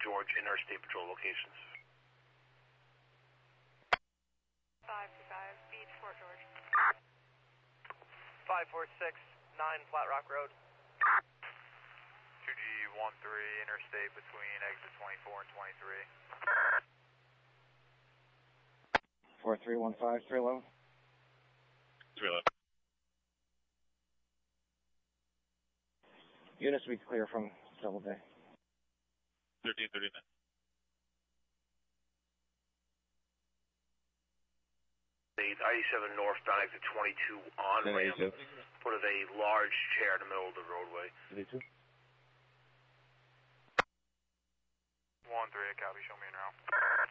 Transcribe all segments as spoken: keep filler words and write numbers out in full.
George Interstate Patrol locations. five two five, Beach, Fort George. five four six nine Flat Rock Road. two G one three Interstate between exit twenty-four and twenty-three. four three one five, three low. three low. Units to be clear from Double Day. thirteen thirty-nine. The I eighty-seven northbound exit twenty-two on ramp. Put a large chair in the middle of the roadway. eighty-two. one three, copy, show me in route.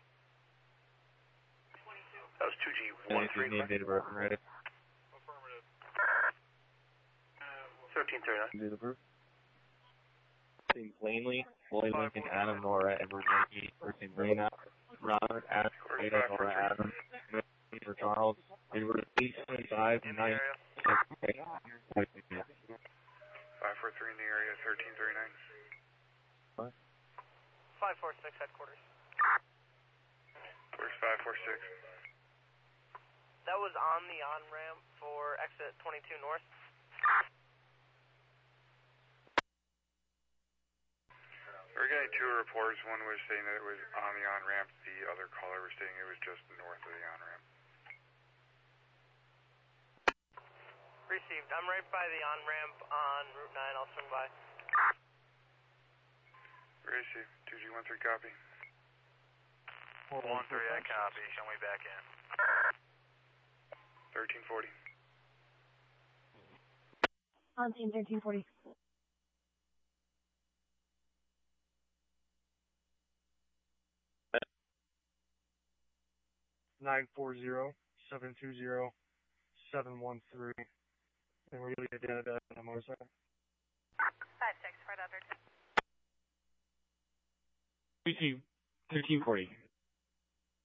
That was two G one three. Date of birth, ready. Affirmative. thirteen thirty-nine. Date of birth. Seen plainly, Floyd Lincoln, Adam, Nora, Edward Yankee, Person Brina, Robert, Adam, Ada, Nora, Adam, for Charles, Edward, eight twenty-five, In the nine. area. five four three in the area, thirteen thirty-nine. What? five four six headquarters. Where's five four six? That was on the on-ramp for exit twenty-two north. We're getting two reports. One was saying that it was on the on-ramp. The other caller was saying it was just north of the on-ramp. Received. I'm right by the on-ramp on Route nine. I'll swing by. Received. two G one three, copy. one three, I copy, show me back in. thirteen forty. On team thirteen forty. nine four zero, seven two zero, seven one three. And we're really identified on a motorcycle. five six, Fort Edward. thirteen forty.